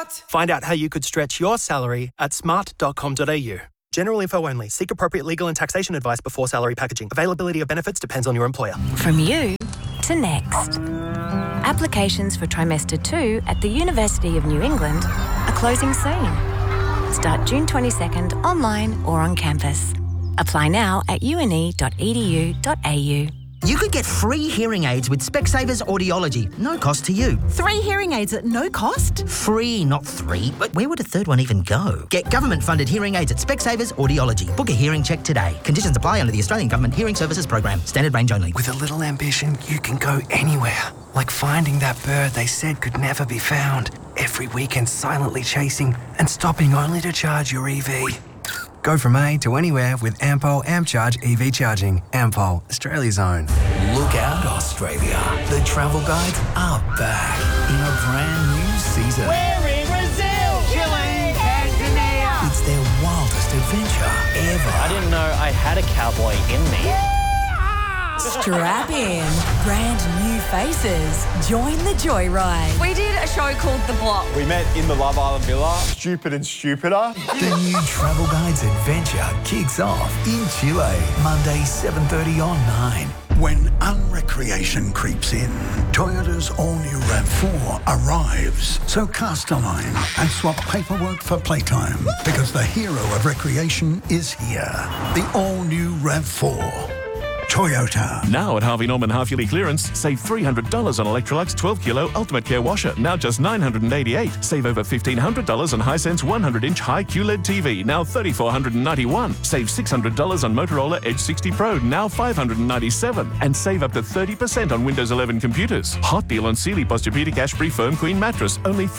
What? Find out how you could stretch your salary at smart.com.au. General info only. Seek appropriate legal and taxation advice before salary packaging. Availability of benefits depends on your employer. From you to next. Applications for trimester 2 at the University of New England are closing soon. Start June 22nd online or on campus. Apply now at une.edu.au. You could get free hearing aids with Specsavers Audiology. No cost to you. 3 hearing aids at no cost? Free, not 3. But where would a third one even go? Get government-funded hearing aids at Specsavers Audiology. Book a hearing check today. Conditions apply under the Australian Government Hearing Services Program. Standard range only. With a little ambition, you can go anywhere. Like finding that bird they said could never be found. Every weekend silently chasing and stopping only to charge your EV. Go from A to anywhere with Ampol AmpCharge EV charging. Ampol, Australia's own. Look out, Australia. The travel guides are back in a brand new season. We're in Brazil, Chile, Tanzania. It's their wildest adventure ever. I didn't know I had a cowboy in me. Strap in. Brand new faces. Join the joyride. We did a show called The Block. We met in the Love Island Villa. Stupid and stupider. The new Travel Guides adventure kicks off in Chile, Monday 7:30 on 9. When unrecreation creeps in, Toyota's all-new RAV4 arrives. So cast a line and swap paperwork for playtime because the hero of recreation is here. The all-new RAV4. Toyota. Now at Harvey Norman half-yearly clearance, save $300 on Electrolux 12-kilo Ultimate Care washer, now just $988. Save over $1,500 on Hisense 100-inch high QLED TV, now $3,491. Save $600 on Motorola Edge 60 Pro, now $597. And save up to 30% on Windows 11 computers. Hot deal on Sealy Posturepedic Ashbury Firm Queen mattress, only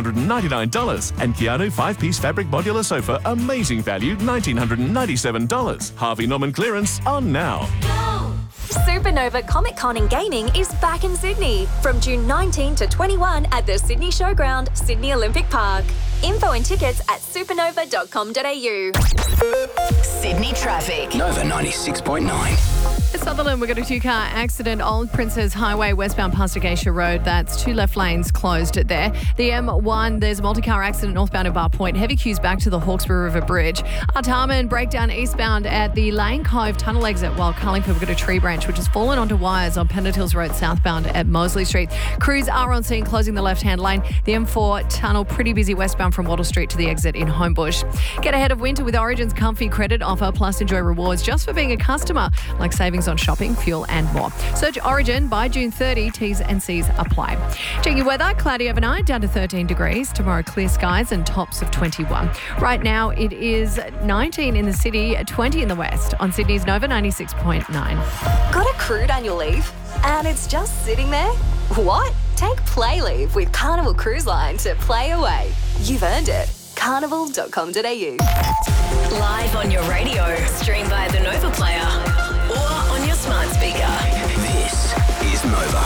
$1,399. And Keanu 5-piece fabric modular sofa, amazing value, $1,997. Harvey Norman clearance on now. Supernova Comic Con and Gaming is back in Sydney from June 19 to 21 at the Sydney Showground, Sydney Olympic Park. Info and tickets at supernova.com.au. Sydney traffic. Nova 96.9. At Sutherland, we got a 2-car accident on Princess Highway westbound past Acacia Road. That's 2 left lanes closed there. The M1, there's a multi-car accident northbound at Bar Point. Heavy queues back to the Hawkesbury River Bridge. Artarmon breakdown eastbound at the Lane Cove tunnel exit, while Carlingford, we've got a tree branch which has fallen onto wires on Pennant Hills Road southbound at Mosley Street. Crews are on scene closing the left-hand lane. The M4 tunnel pretty busy westbound from Wattle Street to the exit in Homebush. Get ahead of winter with Origin's comfy credit offer, plus enjoy rewards just for being a customer, like savings on shopping, fuel and more. Search Origin by June 30. T's and C's apply. Checking your weather, cloudy overnight, down to 13 degrees. Tomorrow, clear skies and tops of 21. Right now, it is 19 in the city, 20 in the west on Sydney's Nova 96.9. Got a crude annual leave? And it's just sitting there? What? Take Play Leave with Carnival Cruise Line to play away. You've earned it. Carnival.com.au. Live on your radio, stream via the Nova Player or on your smart speaker. This is Nova.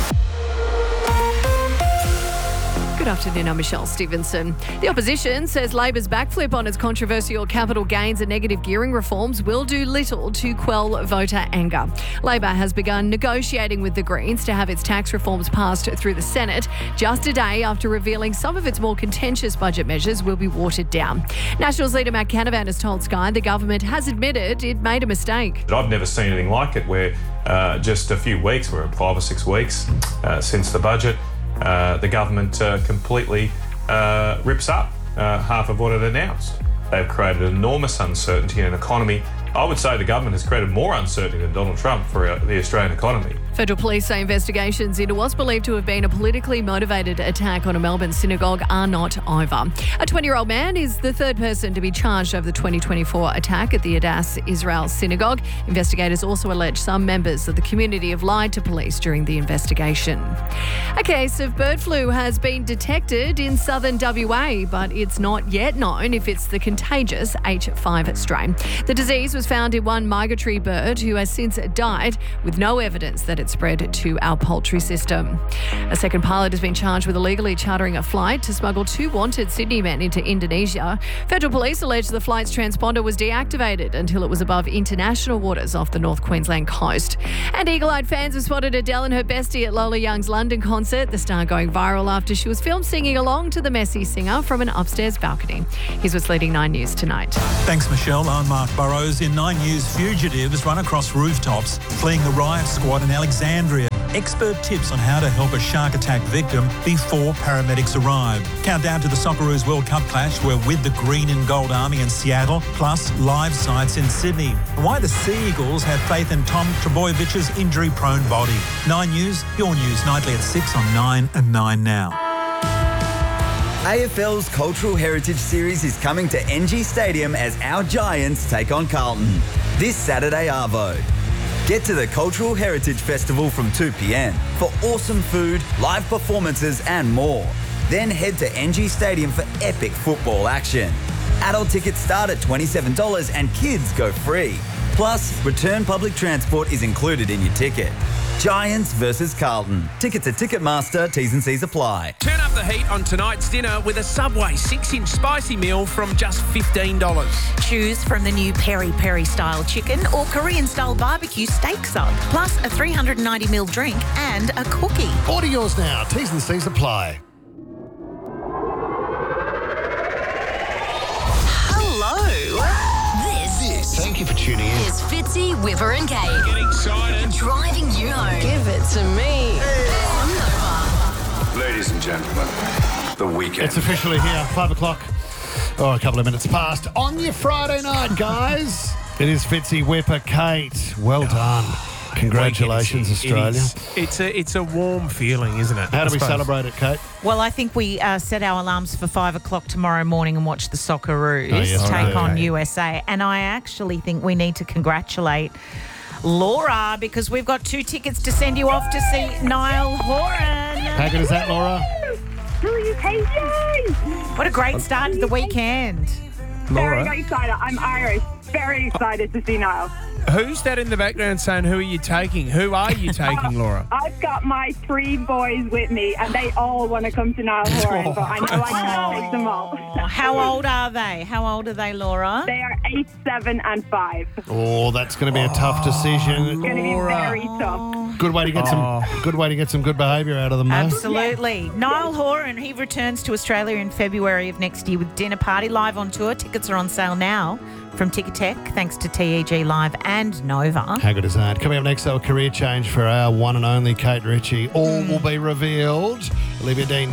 Good afternoon, I'm Michelle Stevenson. The opposition says Labor's backflip on its controversial capital gains and negative gearing reforms will do little to quell voter anger. Labor has begun negotiating with the Greens to have its tax reforms passed through the Senate, just a day after revealing some of its more contentious budget measures will be watered down. Nationals leader Matt Canavan has told Sky the government has admitted it made a mistake. I've never seen anything like it where just a few weeks, we're 5 or 6 weeks since the budget, the government completely rips up half of what it announced. They've created enormous uncertainty in an economy. I would say the government has created more uncertainty than Donald Trump for the Australian economy. Federal police say investigations into what's believed to have been a politically motivated attack on a Melbourne synagogue are not over. A 20-year-old man is the third person to be charged over the 2024 attack at the Adass Israel synagogue. Investigators also allege some members of the community have lied to police during the investigation. A case of bird flu has been detected in southern WA, but it's not yet known if it's the contagious H5 strain. The disease was found in one migratory bird who has since died, with no evidence that it's widespread to our poultry system. A second pilot has been charged with illegally chartering a flight to smuggle 2 wanted Sydney men into Indonesia. Federal police allege the flight's transponder was deactivated until it was above international waters off the North Queensland coast. And eagle-eyed fans have spotted Adele and her bestie at Lola Young's London concert, the star going viral after she was filmed singing along to the Messy singer from an upstairs balcony. Here's what's leading 9 News tonight. Thanks, Michelle. I'm Mark Burrows. In 9 News, fugitives run across rooftops fleeing the riot squad in Alexandria. Expert tips on how to help a shark attack victim before paramedics arrive. Countdown to the Socceroos World Cup clash. We're with the Green and Gold Army in Seattle, plus live sites in Sydney. And why the Sea Eagles have faith in Tom Trbojević's injury-prone body. 9 News, your news nightly at 6 on 9 and 9 now. AFL's Cultural Heritage Series is coming to NG Stadium as our Giants take on Carlton this Saturday arvo. Get to the Cultural Heritage Festival from 2 p.m. for awesome food, live performances and more. Then head to NG Stadium for epic football action. Adult tickets start at $27 and kids go free. Plus, return public transport is included in your ticket. Giants versus Carlton. Tickets at Ticketmaster, T's and C's apply. Turn up the heat on tonight's dinner with a Subway 6-inch spicy meal from just $15. Choose from the new Peri Peri style chicken or Korean style barbecue steak sub, plus a 390ml drink and a cookie. Order yours now. T's and C's apply. Thank you for tuning in. It's Fitzy, Whipper and Kate. Get excited. Driving you home. Give it to me. On Nova. Ladies and gentlemen, the weekend. It's officially here, 5 o'clock. Oh, a couple of minutes past on your Friday night, guys. It is Fitzy, Whipper, Kate. Well done. Congratulations, Australia. It's a warm feeling, isn't it? How do we celebrate it, Kate? Well, I think we set our alarms for 5 o'clock tomorrow morning and watch the Socceroos take on USA. And I actually think we need to congratulate Laura because we've got 2 tickets to send you off to see Niall Horan. How good is that, Laura? What a great start to the weekend. Laura? Very excited. I'm Irish. Very excited to see Niall. Who's that in the background saying, who are you taking? Who are you taking, Laura? I've got my 3 boys with me, and they all want to come to Niall Horan, but I know I can't take them all. How old are they? How old are they, Laura? They are 8, 7, and 5. Oh, that's going to be a tough decision. It's going to be very tough. Good way to get some good behaviour out of them, though. Absolutely. Niall Horan, he returns to Australia in February of next year with Dinner Party live on tour. Tickets are on sale now from Ticketek, thanks to TEG Live and Nova. How good is that? Coming up next, our career change for our one and only Kate Ritchie. All will be revealed. Olivia Dean